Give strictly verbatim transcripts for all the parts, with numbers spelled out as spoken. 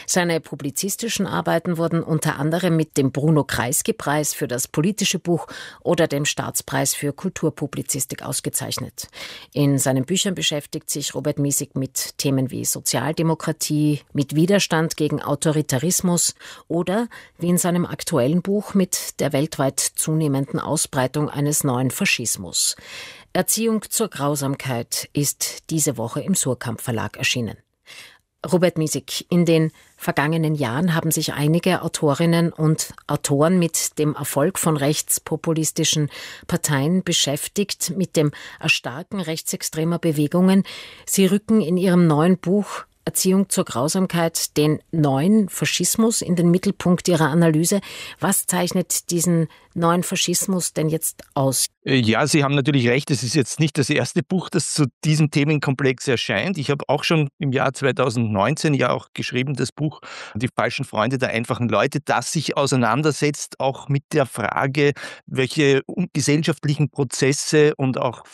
Seine publizistischen Arbeiten wurden unter anderem mit dem Bruno-Kreisky-Preis für das politische Buch oder dem Staatspreis für Kulturpublizistik ausgezeichnet. In seinen Büchern beschäftigt sich Robert Miesig mit Themen wie Sozialdemokratie, mit Widerstand gegen Autoritarismus oder, wie in seinem aktuellen Buch, mit der weltweit zunehmenden Ausbreitung eines neuen Faschismus. Erziehung zur Grausamkeit ist diese Woche im Suhrkamp Verlag erschienen. Robert Miesig, in den vergangenen Jahren haben sich einige Autorinnen und Autoren mit dem Erfolg von rechtspopulistischen Parteien beschäftigt, mit dem Erstarken rechtsextremer Bewegungen. Sie rücken in ihrem neuen Buch Erziehung zur Grausamkeit den neuen Faschismus in den Mittelpunkt ihrer Analyse. Was zeichnet diesen neuen Faschismus denn jetzt aus? Ja, Sie haben natürlich recht. Es ist jetzt nicht das erste Buch, das zu diesem Themenkomplex erscheint. Ich habe auch schon im Jahr zweitausendneunzehn ja auch geschrieben, das Buch Die falschen Freunde der einfachen Leute, das sich auseinandersetzt auch mit der Frage, welche gesellschaftlichen Prozesse und auch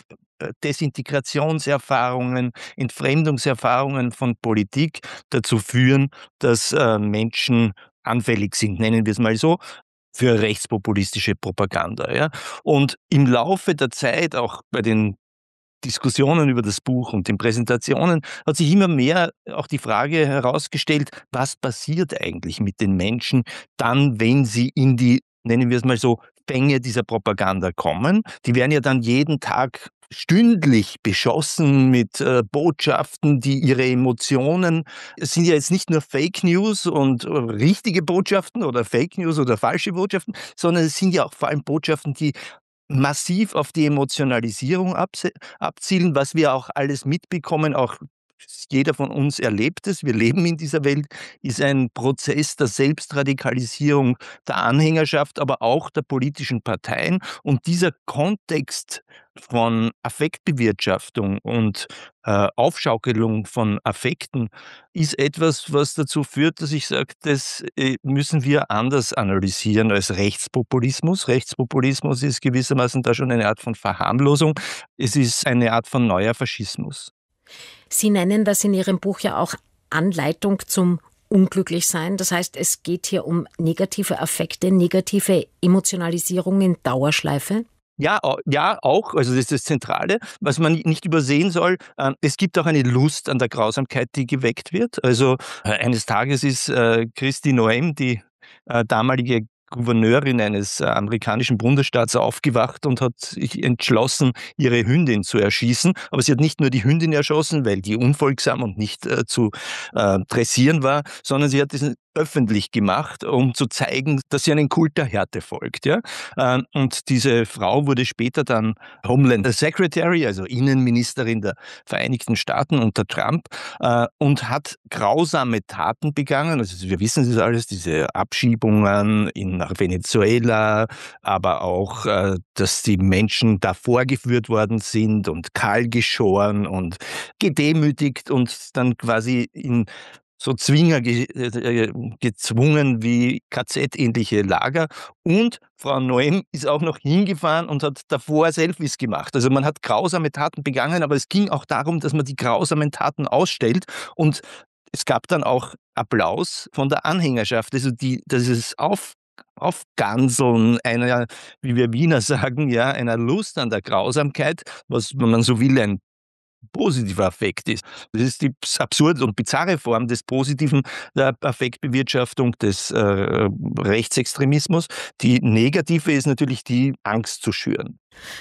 Desintegrationserfahrungen, Entfremdungserfahrungen von Politik dazu führen, dass äh, Menschen anfällig sind, nennen wir es mal so, für rechtspopulistische Propaganda. Ja? Und im Laufe der Zeit, auch bei den Diskussionen über das Buch und den Präsentationen, hat sich immer mehr auch die Frage herausgestellt, was passiert eigentlich mit den Menschen dann, wenn sie in die, nennen wir es mal so, Fänge dieser Propaganda kommen. Die werden ja dann jeden Tag stündlich beschossen mit äh, Botschaften, die ihre Emotionen, es sind ja jetzt nicht nur Fake News und äh, richtige Botschaften oder Fake News oder falsche Botschaften, sondern es sind ja auch vor allem Botschaften, die massiv auf die Emotionalisierung abse- abzielen, was wir auch alles mitbekommen, auch jeder von uns erlebt es, wir leben in dieser Welt, ist ein Prozess der Selbstradikalisierung der Anhängerschaft, aber auch der politischen Parteien. Und dieser Kontext von Affektbewirtschaftung und äh, Aufschaukelung von Affekten ist etwas, was dazu führt, dass ich sage, das äh, müssen wir anders analysieren als Rechtspopulismus. Rechtspopulismus ist gewissermaßen da schon eine Art von Verharmlosung. Es ist eine Art von neuer Faschismus. Sie nennen das in Ihrem Buch ja auch Anleitung zum Unglücklichsein. Das heißt, es geht hier um negative Affekte, negative Emotionalisierung in Dauerschleife. Ja, ja, auch, also das ist das Zentrale, was man nicht übersehen soll. Es gibt auch eine Lust an der Grausamkeit, die geweckt wird. Also eines Tages ist äh, Kristi Noem, die äh, damalige Gouverneurin eines äh, amerikanischen Bundesstaats, aufgewacht und hat sich entschlossen, ihre Hündin zu erschießen. Aber sie hat nicht nur die Hündin erschossen, weil die unfolgsam und nicht äh, zu äh, dressieren war, sondern sie hat es öffentlich gemacht, um zu zeigen, dass sie einen Kult der Härte folgt. Ja? Ähm, und diese Frau wurde später dann Homeland Secretary, also Innenministerin der Vereinigten Staaten unter Trump, äh, und hat grausame Taten begangen. Also wir wissen das alles, diese Abschiebungen in nach Venezuela, aber auch, äh, dass die Menschen da vorgeführt worden sind und kahlgeschoren und gedemütigt und dann quasi in so Zwinger ge äh, gezwungen wie K Z-ähnliche Lager. Und Frau Noem ist auch noch hingefahren und hat davor Selfies gemacht. Also man hat grausame Taten begangen, aber es ging auch darum, dass man die grausamen Taten ausstellt. Und es gab dann auch Applaus von der Anhängerschaft. Also die, das ist auf Aufganseln einer, wie wir Wiener sagen, ja, einer Lust an der Grausamkeit, was, wenn man so will, ein positiver Affekt ist. Das ist die absurde und bizarre Form des positiven der Affektbewirtschaftung des äh, Rechtsextremismus. Die negative ist natürlich die, Angst zu schüren.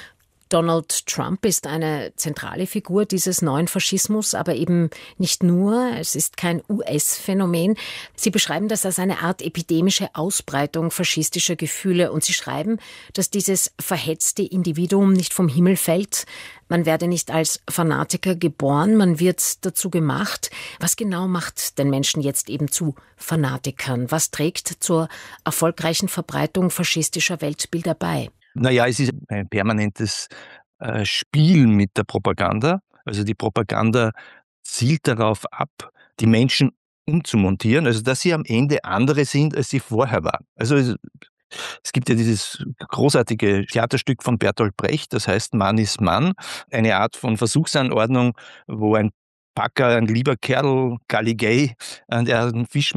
Donald Trump ist eine zentrale Figur dieses neuen Faschismus, aber eben nicht nur. Es ist kein U S-Phänomen. Sie beschreiben das als eine Art epidemische Ausbreitung faschistischer Gefühle und Sie schreiben, dass dieses verhetzte Individuum nicht vom Himmel fällt. Man werde nicht als Fanatiker geboren, man wird dazu gemacht. Was genau macht den Menschen jetzt eben zu Fanatikern? Was trägt zur erfolgreichen Verbreitung faschistischer Weltbilder bei? Naja, es ist ein permanentes äh, Spiel mit der Propaganda. Also die Propaganda zielt darauf ab, die Menschen umzumontieren, also dass sie am Ende andere sind, als sie vorher waren. Also es, es gibt ja dieses großartige Theaterstück von Bertolt Brecht, das heißt Mann ist Mann, eine Art von Versuchsanordnung, wo ein Packer, ein lieber Kerl, Galligay, der einen Fisch